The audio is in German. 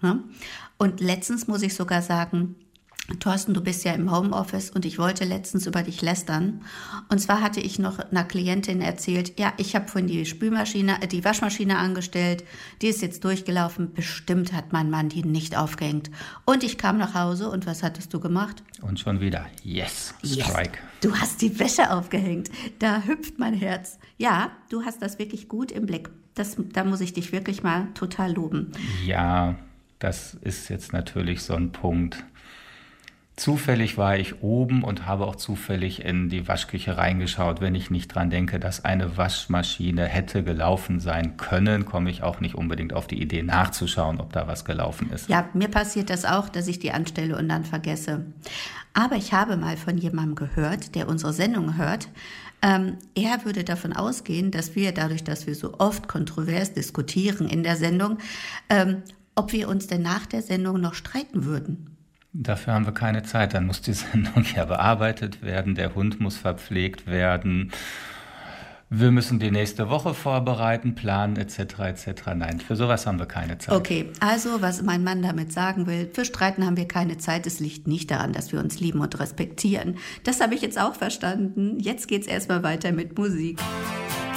Ne? Und letztens muss ich sogar sagen, Thorsten, du bist ja im Homeoffice und ich wollte letztens über dich lästern. Und zwar hatte ich noch einer Klientin erzählt, ja, ich habe vorhin die Waschmaschine angestellt, die ist jetzt durchgelaufen, bestimmt hat mein Mann die nicht aufgehängt. Und ich kam nach Hause und was hattest du gemacht? Und schon wieder, yes, Strike. Du hast die Wäsche aufgehängt, da hüpft mein Herz. Ja, du hast das wirklich gut im Blick. Da muss ich dich wirklich mal total loben. Ja, das ist jetzt natürlich so ein Punkt. Zufällig war ich oben und habe auch zufällig in die Waschküche reingeschaut. Wenn ich nicht dran denke, dass eine Waschmaschine hätte gelaufen sein können, komme ich auch nicht unbedingt auf die Idee nachzuschauen, ob da was gelaufen ist. Ja, mir passiert das auch, dass ich die anstelle und dann vergesse. Aber ich habe mal von jemandem gehört, der unsere Sendung hört, er würde davon ausgehen, dass wir dadurch, dass wir so oft kontrovers diskutieren in der Sendung, ob wir uns denn nach der Sendung noch streiten würden. Dafür haben wir keine Zeit, dann muss die Sendung ja bearbeitet werden, der Hund muss verpflegt werden, wir müssen die nächste Woche vorbereiten, planen etc. etc. Nein, für sowas haben wir keine Zeit. Okay, also was mein Mann damit sagen will, für Streiten haben wir keine Zeit, es liegt nicht daran, dass wir uns lieben und respektieren. Das habe ich jetzt auch verstanden. Jetzt geht's erstmal weiter mit Musik.